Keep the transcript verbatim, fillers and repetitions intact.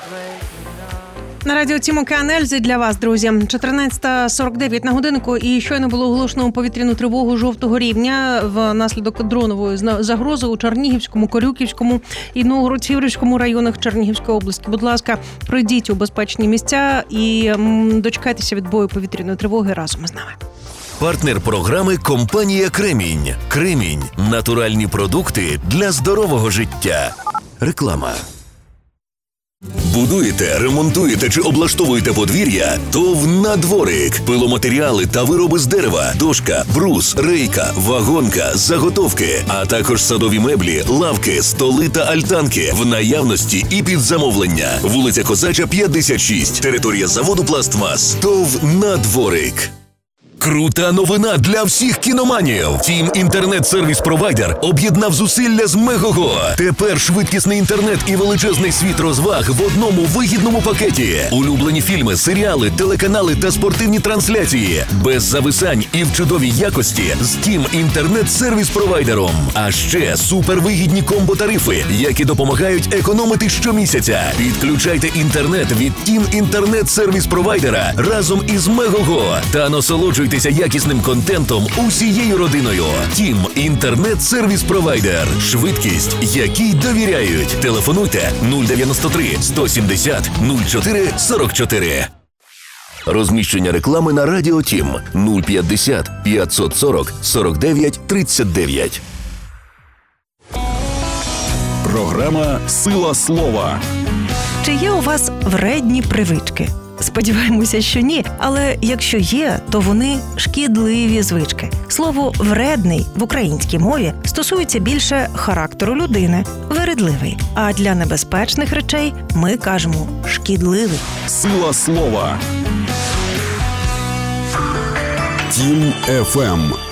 На радіо Тім Океан Ельзи для вас, друзі. чотирнадцята сорок дев'ять на годинку, і щойно було оголошено повітряну тривогу жовтого рівня внаслідок дронової загрози у Чернігівському, Корюківському і Новгород-Сіверському районах Чернігівської області. Будь ласка, пройдіть у безпечні місця і дочекайтеся відбою повітряної тривоги разом із нами. Партнер програми – компанія «Кремінь». «Кремінь» – натуральні продукти для здорового життя. Реклама. Будуєте, ремонтуєте чи облаштовуєте подвір'я? ТОВ «Надворик». Пиломатеріали та вироби з дерева, дошка, брус, рейка, вагонка, заготовки, а також садові меблі, лавки, столи та альтанки в наявності і під замовлення. Вулиця Козача, п'ятдесят шість. Територія заводу «Пластмас». ТОВ «Надворик». Крута новина для всіх кіноманів. Тім інтернет-сервіс-провайдер об'єднав зусилля з Мегого. Тепер швидкісний інтернет і величезний світ розваг в одному вигідному пакеті. Улюблені фільми, серіали, телеканали та спортивні трансляції. Без зависань і в чудовій якості з Тім інтернет-сервіс-провайдером. А ще супервигідні комбо-тарифи, які допомагають економити щомісяця. Підключайте інтернет від Тім інтернет-сервіс-провайдера разом із Мегого та насолоджуйтесь якісним контентом усією родиною. Тім інтернет-сервіс-провайдер. Швидкість, якій довіряють. Телефонуйте нуль дев'яносто три сто сімдесят нуль чотири сорок чотири. Розміщення реклами на Радіо Тім нуль п'ятдесят п'ятсот сорок сорок дев'ять тридцять дев'ять. Програма «Сила слова». Чи є у вас вредні привички? Сподіваємося, що ні, але якщо є, то вони шкідливі звички. Слово «вредний» в українській мові стосується більше характеру людини – вередливий. А для небезпечних речей ми кажемо «шкідливий». Сила слова. Тім еф ем.